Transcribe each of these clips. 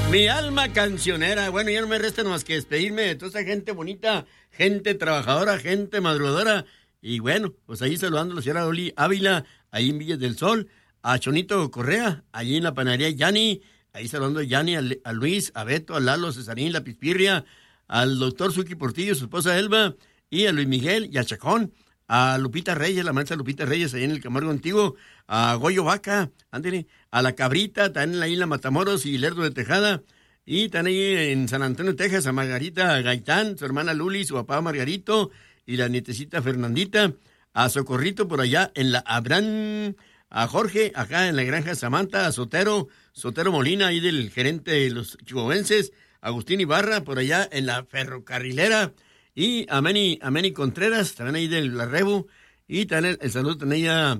Mi alma cancionera. Bueno, ya no me resta más que despedirme de toda esa gente bonita, gente trabajadora, gente madrugadora. Y bueno, pues ahí saludando a la señora Oli Ávila, ahí en Villas del Sol, a Chonito Correa, allí en la panadería Yani, ahí saludando a Yani, a Luis, a Beto, a Lalo, a Cesarín, la Pispirria, al doctor Suki Portillo, su esposa Elba, y a Luis Miguel y a Chacón, a Lupita Reyes, la maestra Lupita Reyes, ahí en el Camargo Antiguo, a Goyo Vaca, ándale, a La Cabrita, también en la isla Matamoros y Lerdo de Tejada, y también ahí en San Antonio, Texas, a Margarita Gaitán, su hermana Luli, su papá Margarito, y la nietecita Fernandita, a Socorrito por allá en la Abrán, a Jorge, acá en la Granja Samantha, a Sotero Molina, ahí del gerente de los chihuahuenses, Agustín Ibarra, por allá en la Ferrocarrilera, y a Meni Contreras, también ahí de la Rebu, y también el saludo también a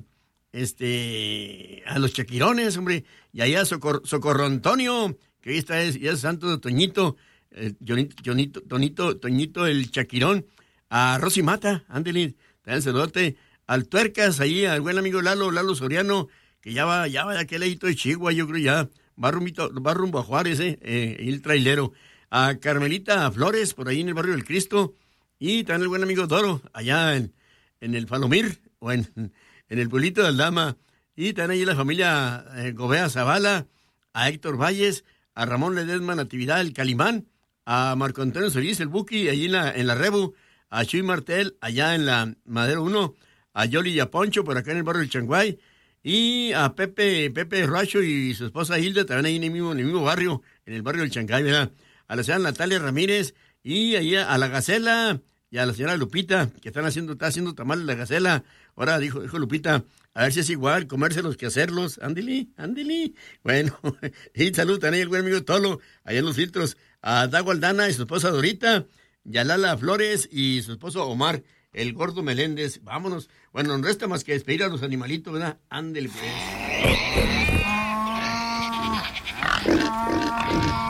los Chaquirones, hombre, y allá a Socorro Antonio, que ahí está, ya es Santo Toñito, Toñito el Chaquirón, a Rosy Mata, ándale, también saludote, al Tuercas, ahí al buen amigo Lalo Soriano, que ya va de aquel ladito de Chihuahua, yo creo ya, va rumbo a Juárez, el trailero, a Carmelita Flores, por ahí en el barrio del Cristo, y también el buen amigo Doro, allá en el Palomir, o en el pueblito de Aldama, y también ahí la familia Gobea Zavala, a Héctor Valles, a Ramón Ledesma Natividad, el Calimán, a Marco Antonio Solís, el Buki, allí en la Rebu, a Chuy Martel, allá en la Madero 1, a Yoli y a Poncho, por acá en el barrio del Changuay, y a Pepe Ruacho y su esposa Hilda, también ahí en el mismo barrio, en el barrio del Changuay, ¿verdad? A la señora Natalia Ramírez, y ahí a la Gacela, y a la señora Lupita, que está haciendo tamales la Gacela. Ahora dijo Lupita, a ver si es igual comérselos que hacerlos. Ándele. Bueno, y salud también el buen amigo Tolo, allá en Los Filtros, a Dago Aldana y su esposa Dorita, y a Lala Flores y su esposo Omar, el gordo Meléndez. Vámonos. Bueno, no resta más que despedir a los animalitos, ¿verdad? Ándele pues.